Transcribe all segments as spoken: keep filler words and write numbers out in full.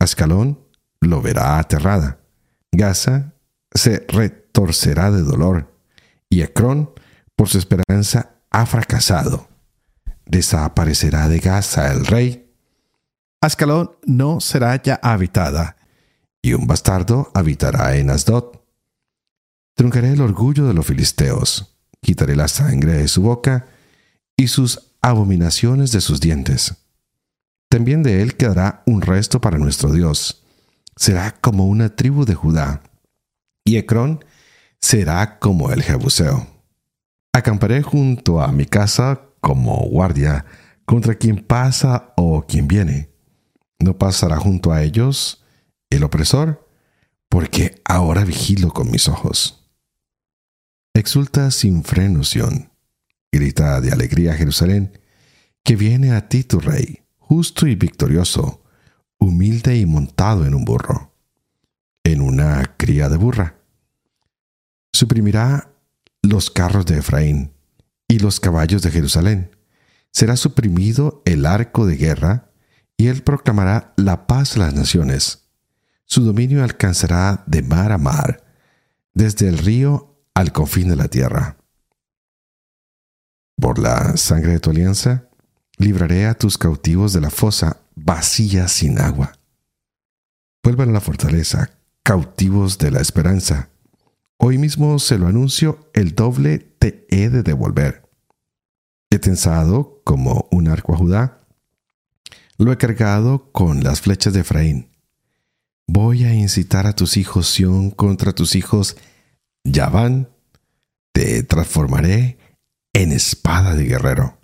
Ascalón lo verá aterrada. Gaza se retorcerá de dolor, y Ecrón, por su esperanza, ha fracasado. Desaparecerá de Gaza el rey. Ascalón no será ya habitada, y un bastardo habitará en Asdod. Truncaré el orgullo de los filisteos, quitaré la sangre de su boca y sus abominaciones de sus dientes. También de él quedará un resto para nuestro Dios. Será como una tribu de Judá, y Ecrón será como el Jebuseo. Acamparé junto a mi casa como guardia contra quien pasa o quien viene. No pasará junto a ellos el opresor, porque ahora vigilo con mis ojos. Exulta sin freno Sión, grita de alegría Jerusalén, que viene a ti tu rey, justo y victorioso, humilde y montado en un burro, en una cría de burra. Suprimirá los carros de Efraín y los caballos de Jerusalén. Será suprimido el arco de guerra, y él proclamará la paz a las naciones. Su dominio alcanzará de mar a mar, desde el río al confín de la tierra. Por la sangre de tu alianza, libraré a tus cautivos de la fosa vacía sin agua. Vuelvan a la fortaleza, cautivos de la esperanza. Hoy mismo se lo anuncio, el doble te he de devolver. He tensado como un arco a Judá. Lo he cargado con las flechas de Efraín. Voy a incitar a tus hijos Sión contra tus hijos Yaván. Te transformaré en espada de guerrero.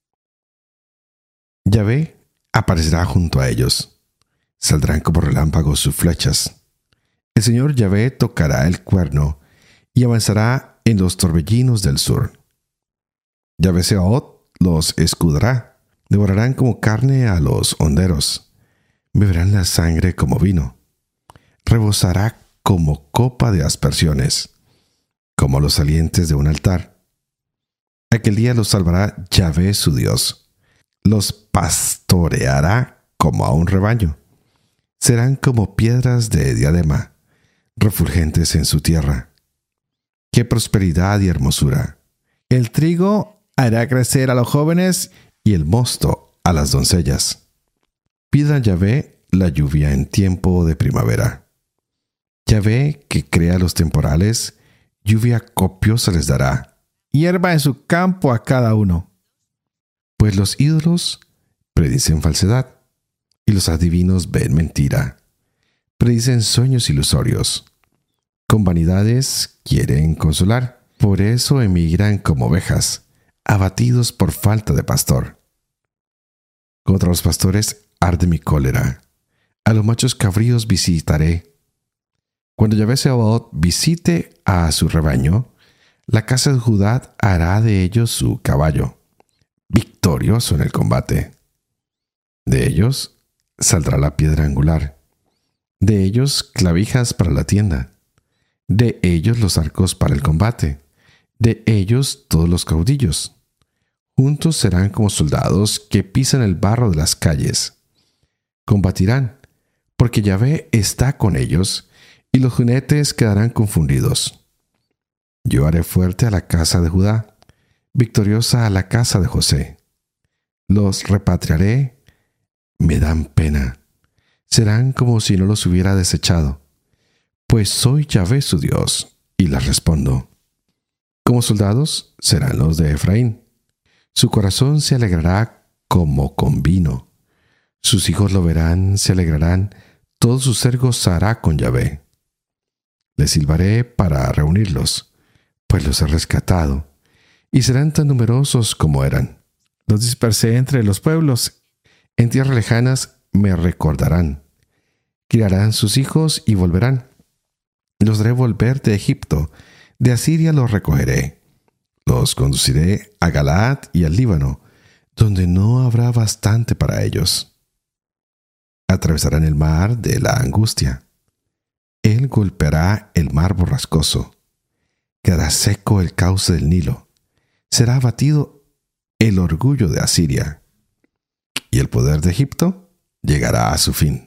Yahvé aparecerá junto a ellos. Saldrán como relámpagos sus flechas. El Señor Yahvé tocará el cuerno y avanzará en los torbellinos del sur. Yahvé Sebaot los escudará. Devorarán como carne a los honderos. Beberán la sangre como vino. Rebosará como copa de aspersiones, como los salientes de un altar. Aquel día los salvará Yahvé su Dios. Los pastoreará como a un rebaño. Serán como piedras de diadema, refulgentes en su tierra. ¡Qué prosperidad y hermosura! El trigo hará crecer a los jóvenes y el mosto a las doncellas. Pidan Yahvé la lluvia en tiempo de primavera. Yahvé, que crea los temporales, lluvia copiosa les dará. Hierba en su campo a cada uno. Pues los ídolos predicen falsedad, y los adivinos ven mentira. Predicen sueños ilusorios. Con vanidades quieren consolar. Por eso emigran como ovejas, abatidos por falta de pastor. Contra los pastores arde mi cólera. A los machos cabríos visitaré. Cuando Yahvé Sebaot visite a su rebaño, la casa de Judá hará de ellos su caballo, victorioso en el combate. De ellos saldrá la piedra angular. De ellos clavijas para la tienda. De ellos los arcos para el combate. De ellos todos los caudillos. Juntos serán como soldados que pisan el barro de las calles. Combatirán, porque Yahvé está con ellos, y los jinetes quedarán confundidos. Yo haré fuerte a la casa de Judá, victoriosa a la casa de José. Los repatriaré, me dan pena. Serán como si no los hubiera desechado, pues soy Yahvé su Dios, y les respondo. Como soldados serán los de Efraín. Su corazón se alegrará como con vino. Sus hijos lo verán, se alegrarán. Todo su ser gozará con Yahvé. Les silbaré para reunirlos, pues los he rescatado, y serán tan numerosos como eran. Los dispersé entre los pueblos. En tierras lejanas me recordarán. Criarán sus hijos y volverán. Los haré volver de Egipto. De Asiria los recogeré. Los conduciré a Galaad y al Líbano, donde no habrá bastante para ellos. Atravesarán el mar de la angustia. Él golpeará el mar borrascoso. Quedará seco el cauce del Nilo. Será abatido el orgullo de Asiria. Y el poder de Egipto llegará a su fin.